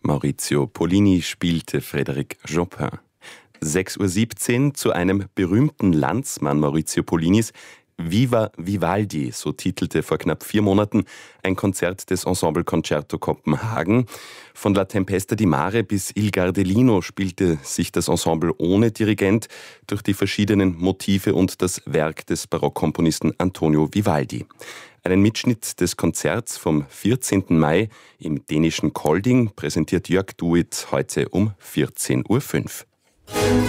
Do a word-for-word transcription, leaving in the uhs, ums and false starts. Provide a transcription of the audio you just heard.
Maurizio Pollini spielte Frédéric Chopin. sechs Uhr siebzehn zu einem berühmten Landsmann Maurizio Pollinis. Viva Vivaldi, so titelte vor knapp vier Monaten ein Konzert des Ensemble Concerto Kopenhagen. Von La Tempesta di Mare bis Il Gardelino spielte sich das Ensemble ohne Dirigent durch die verschiedenen Motive und das Werk des Barockkomponisten Antonio Vivaldi. Einen Mitschnitt des Konzerts vom vierzehnten Mai im dänischen Kolding präsentiert Jörg Duit heute um vierzehn Uhr fünf.